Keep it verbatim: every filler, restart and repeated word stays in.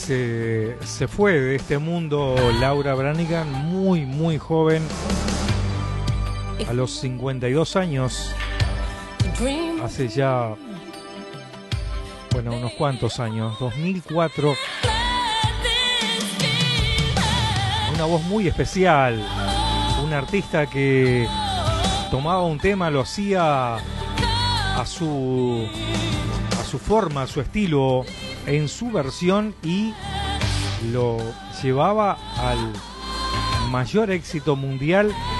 se, se fue de este mundo Laura Branigan muy, muy joven, a los cincuenta y dos años, hace ya, bueno, unos cuantos años, dos mil cuatro. Una voz muy especial, un artista que tomaba un tema, lo hacía a su, a su forma, a su estilo, en su versión, y lo llevaba al mayor éxito mundial